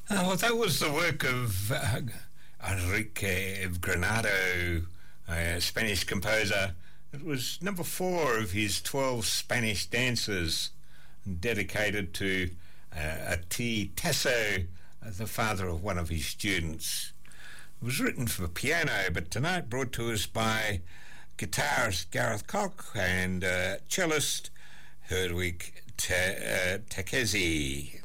Well, that was the work of Enrique of Granado, a Spanish composer. It was number 4 of his 12 Spanish dances, dedicated to T. Tasso, the father of one of his students. It was written for piano, but tonight brought to us by guitarist Gareth Koch and cellist Herdwig Takezi.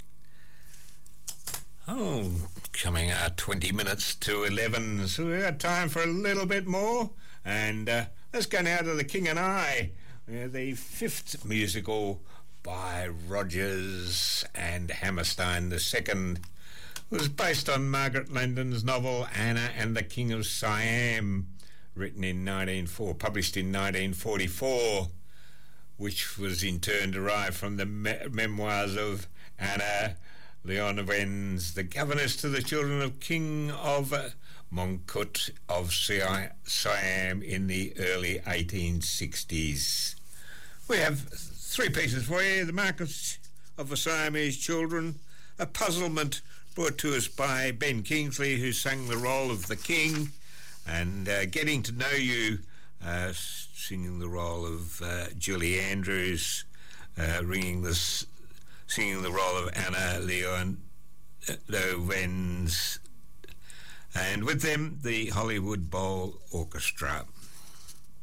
Oh, coming out 20 minutes to 11, so we've got time for a little bit more. And let's go now to The King and I, the 5th musical by Rodgers and Hammerstein II. It was based on Margaret Langdon's novel Anna and the King of Siam, written in published in 1944, which was in turn derived from the memoirs of Anna Leonowens, the governess to the children of King of Mongkut of Siam in the early 1860s. We have 3 pieces for you. The Marquess of the Siamese Children, a puzzlement brought to us by Ben Kingsley, who sang the role of the king, and Getting to Know You, singing the role of Julie Andrews, singing the role of Anna Leonowens, and with them the Hollywood Bowl Orchestra.